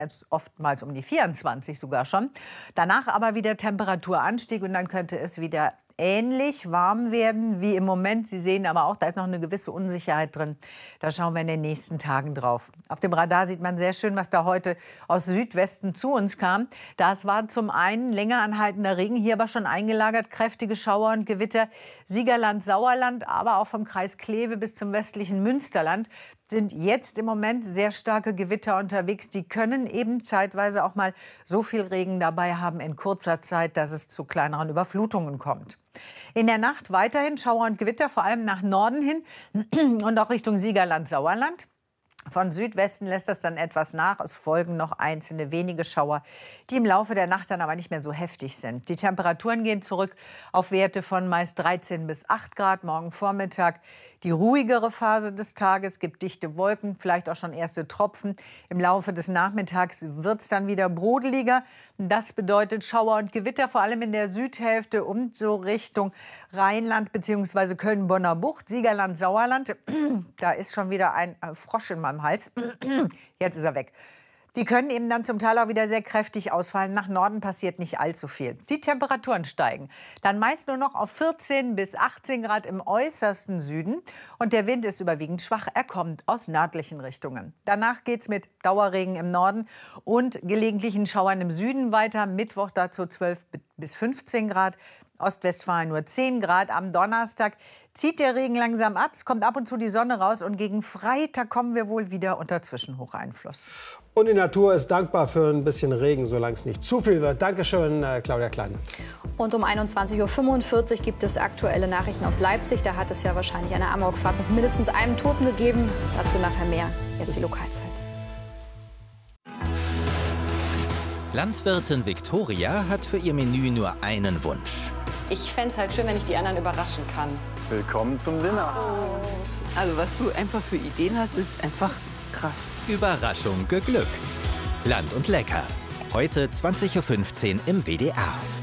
jetzt oftmals um die 24 sogar schon. Danach aber wieder Temperaturanstieg und dann könnte es wieder ähnlich warm werden wie im Moment. Sie sehen aber auch, da ist noch eine gewisse Unsicherheit drin. Da schauen wir in den nächsten Tagen drauf. Auf dem Radar sieht man sehr schön, was da heute aus Südwesten zu uns kam. Das war zum einen länger anhaltender Regen, hier aber schon eingelagert, kräftige Schauer und Gewitter. Siegerland, Sauerland, aber auch vom Kreis Kleve bis zum westlichen Münsterland sind jetzt im Moment sehr starke Gewitter unterwegs. Die können eben zeitweise auch mal so viel Regen dabei haben in kurzer Zeit, dass es zu kleineren Überflutungen kommt. In der Nacht weiterhin Schauer und Gewitter, vor allem nach Norden hin und auch Richtung Siegerland, Sauerland. Von Südwesten lässt das dann etwas nach. Es folgen noch einzelne wenige Schauer, die im Laufe der Nacht dann aber nicht mehr so heftig sind. Die Temperaturen gehen zurück auf Werte von meist 13 bis 8 Grad. Morgen Vormittag die ruhigere Phase des Tages, gibt dichte Wolken, vielleicht auch schon erste Tropfen. Im Laufe des Nachmittags wird es dann wieder brodeliger. Das bedeutet Schauer und Gewitter, vor allem in der Südhälfte und so Richtung Rheinland bzw. Köln-Bonner Bucht, Siegerland, Sauerland. Da ist schon wieder ein Frosch in meinem Hals. Jetzt ist er weg. Die können eben dann zum Teil auch wieder sehr kräftig ausfallen. Nach Norden passiert nicht allzu viel. Die Temperaturen steigen. Dann meist nur noch auf 14 bis 18 Grad im äußersten Süden. Und der Wind ist überwiegend schwach. Er kommt aus nördlichen Richtungen. Danach geht es mit Dauerregen im Norden und gelegentlichen Schauern im Süden weiter. Mittwoch dazu 12 bis 15 Grad. Ostwestfalen nur 10 Grad. Am Donnerstag zieht der Regen langsam ab. Es kommt ab und zu die Sonne raus. Und gegen Freitag kommen wir wohl wieder unter Zwischenhocheinfluss. Und die Natur ist dankbar für ein bisschen Regen, solange es nicht zu viel wird. Dankeschön, Claudia Klein. Und um 21:45 Uhr gibt es aktuelle Nachrichten aus Leipzig. Da hat es ja wahrscheinlich eine Amokfahrt mit mindestens einem Toten gegeben. Dazu nachher mehr. Jetzt die Lokalzeit. Landwirtin Viktoria hat für ihr Menü nur einen Wunsch. Ich fände es halt schön, wenn ich die anderen überraschen kann. Willkommen zum Dinner. Also was du einfach für Ideen hast, ist einfach krass. Überraschung geglückt. Land und Lecker. Heute 20:15 Uhr im WDR.